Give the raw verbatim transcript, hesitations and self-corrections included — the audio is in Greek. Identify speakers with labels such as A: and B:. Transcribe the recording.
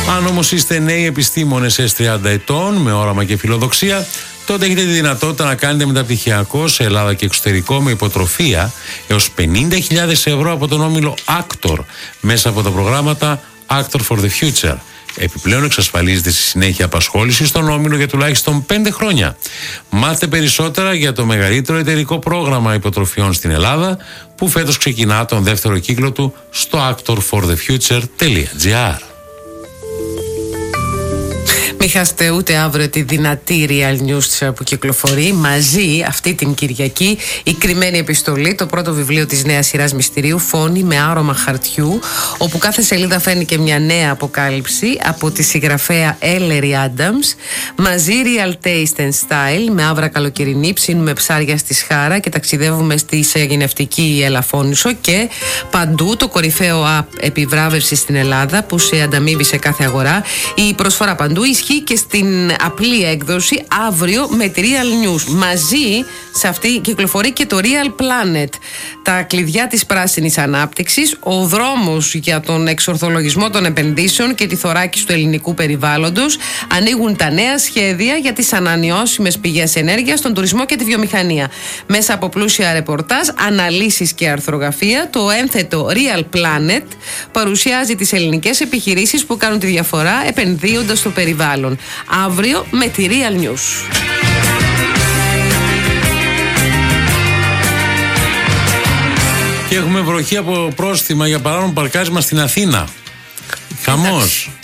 A: Αν όμως είστε νέοι επιστήμονες ες τριάντα ετών με όραμα και φιλοδοξία, τότε έχετε τη δυνατότητα να κάνετε μεταπτυχιακό σε Ελλάδα και εξωτερικό με υποτροφία έως πενήντα χιλιάδες ευρώ από τον όμιλο Actor μέσα από τα προγράμματα Actor for the Future. Επιπλέον εξασφαλίζεται στη συνέχεια απασχόληση στον όμιλο για τουλάχιστον πέντε χρόνια. Μάθετε περισσότερα για το μεγαλύτερο εταιρικό πρόγραμμα υποτροφιών στην Ελλάδα, που φέτος ξεκινά τον δεύτερο κύκλο του στο actor for the future τελεία τζι άρ.
B: Μην χάσετε ούτε αύριο τη δυνατή Real News που κυκλοφορεί μαζί αυτή την Κυριακή. Η κρυμμένη επιστολή, το πρώτο βιβλίο της νέας σειράς μυστηρίου, φόνη με άρωμα χαρτιού, όπου κάθε σελίδα φέρνει και μια νέα αποκάλυψη από τη συγγραφέα Ellery Adams. Μαζί Real Taste and Style, με άβρα καλοκαιρινή, ψήνουμε ψάρια στη Σχάρα και ταξιδεύουμε στη σαγηνευτική Ελαφώνησο. Και παντού το κορυφαίο app επιβράβευση στην Ελλάδα που σε ανταμείβει σε κάθε αγορά. Η προσφορά παντού ισχύει και στην απλή έκδοση αύριο με τη Real News. Μαζί σε αυτή κυκλοφορεί και το Real Planet, τα κλειδιά της πράσινης ανάπτυξης, ο δρόμος για τον εξορθολογισμό των επενδύσεων και τη θωράκιση του ελληνικού περιβάλλοντος. Ανοίγουν τα νέα σχέδια για τις ανανεώσιμες πηγές ενέργειας, τον τουρισμό και τη βιομηχανία. Μέσα από πλούσια ρεπορτάζ, αναλύσεις και αρθρογραφία, το ένθετο Real Planet παρουσιάζει τις ελληνικές επιχειρήσεις που κάνουν τη διαφορά επενδύοντας στο περιβάλλον. Αύριο με τη Real News.
A: Και έχουμε βροχή από πρόστιμα για παράνομο παρκάρισμα στην Αθήνα. Χαμός.